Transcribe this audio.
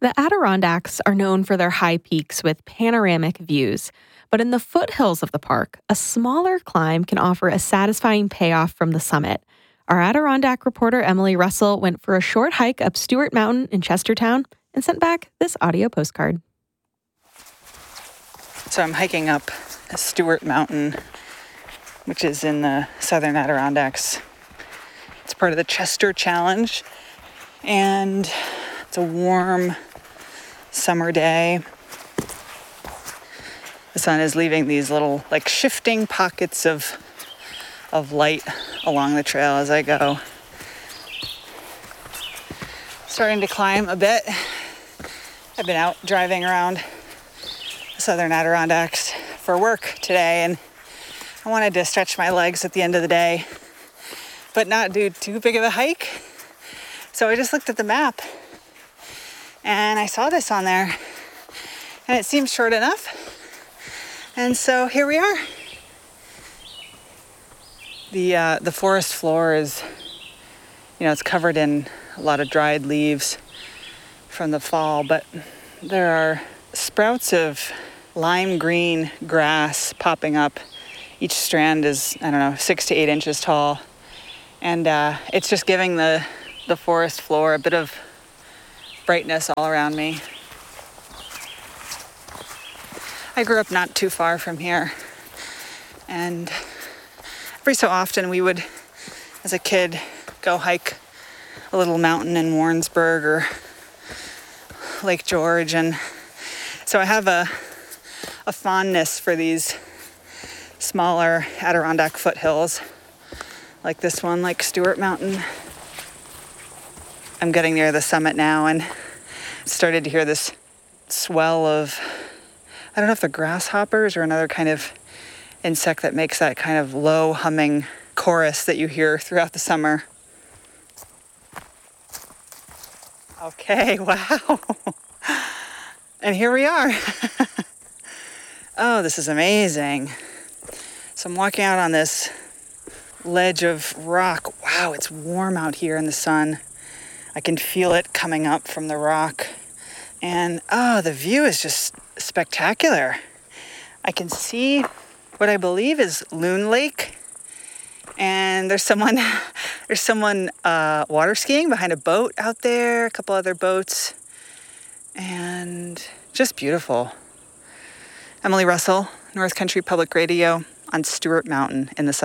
The Adirondacks are known for their high peaks with panoramic views, but in the foothills of the park, a smaller climb can offer a satisfying payoff from the summit. Our Adirondack reporter Emily Russell went for a short hike up Stewart Mountain in Chestertown and sent back this audio postcard. So I'm hiking up Stewart Mountain, which is in the southern Adirondacks. It's part of the Chester Challenge, and it's a warm summer day. The sun is leaving these little shifting pockets of light along the trail as I go. Starting to climb a bit. I've been out driving around the southern Adirondacks for work today, and I wanted to stretch my legs at the end of the day, but not do too big of a hike. So I just looked at the map and I saw this on there and it seemed short enough. And so here we are. The forest floor is, it's covered in a lot of dried leaves from the fall, but there are sprouts of lime green grass popping up. Each strand is, 6 to 8 inches tall. And it's just giving the forest floor a bit of brightness all around me. I grew up not too far from here. And every so often we would, as a kid, go hike a little mountain in Warrensburg or Lake George. And so I have a fondness for these smaller Adirondack foothills, like this one, like Stewart Mountain. I'm getting near the summit now and started to hear this swell of, I don't know if they're grasshoppers or another kind of insect that makes that kind of low humming chorus that you hear throughout the summer. Okay, wow. And here we are. Oh, this is amazing. So I'm walking out on this ledge of rock. Wow, it's warm out here in the sun. I can feel it coming up from the rock. And the view is just spectacular. I can see what I believe is Loon Lake. And there's someone water skiing behind a boat out there, a couple other boats. And just beautiful. Emily Russell, North Country Public Radio on Stewart Mountain in the southern